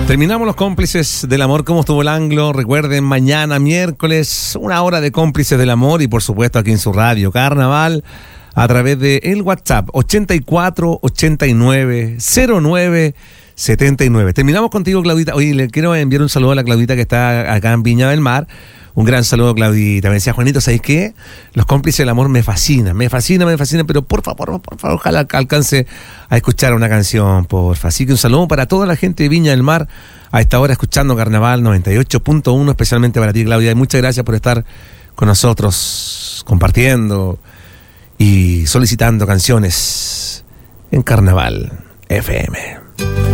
Terminamos los cómplices del amor. ¿Cómo estuvo el anglo? Recuerden, mañana miércoles, 1 hora de cómplices del amor y por supuesto aquí en su radio Carnaval a través de el WhatsApp 84 89 09 79. Terminamos contigo, Claudita. Oye, le quiero enviar un saludo a la Claudita que está acá en Viña del Mar. Un gran saludo, Claudita. Me decía, Juanito, ¿sabes qué? Los cómplices del amor me fascinan, pero por favor, ojalá alcance a escuchar una canción, porfa. Así que un saludo para toda la gente de Viña del Mar a esta hora escuchando Carnaval 98.1, especialmente para ti, Claudia. Y muchas gracias por estar con nosotros, compartiendo y solicitando canciones en Carnaval FM.